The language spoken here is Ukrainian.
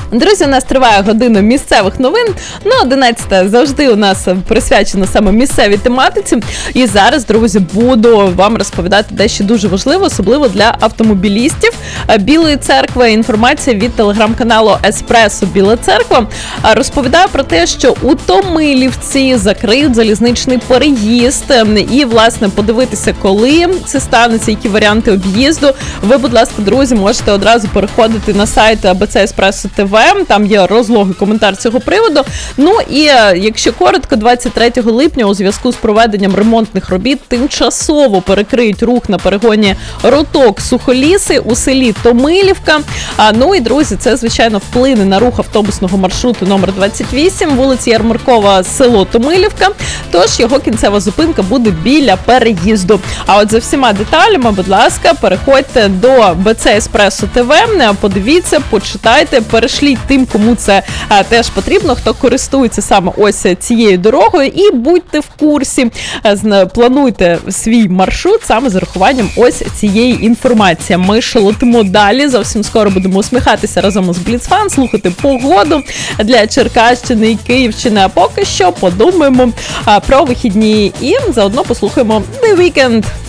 Друзі, у нас триває година місцевих новин. 11 завжди у нас присвячена саме місцевій тематиці. І зараз, друзі, буду вам розповідати дещо дуже важливе, особливо для автомобілістів Білої Церкви. Інформація від телеграм-каналу Еспресо Біла Церква розповідає про те, що у Томилівці закриють залізничний переїзд. І, власне, подивитися, коли це станеться, які варіанти об'їзду. Ви, будь ласка, друзі, можете одразу переходити на сайт АБЦ Еспресо ТВ. Там є розлогий коментар цього приводу. І якщо коротко, 23 липня у зв'язку з проведенням ремонтних робіт тимчасово перекриють рух на перегоні Роток-Сухоліси у селі Томилівка. І, друзі, це, звичайно, вплине на рух автобусного маршруту номер 28, вулиця Ярмаркова, село Томилівка. Тож його кінцева зупинка буде біля переїзду. А от за всіма деталями, будь ласка, переходьте до БЦ Еспресо ТВ, подивіться, почитайте, перешліть тим, кому це теж потрібно, хто користується саме ось цією дорогою, і будьте в курсі, плануйте свій маршрут саме з урахуванням ось цієї інформації. Ми шалотимо далі, зовсім скоро будемо усміхатися разом із Бліцфан, слухати погоду для Черкащини і Київщини, а поки що подумаємо про вихідні і заодно послухаємо The Weeknd.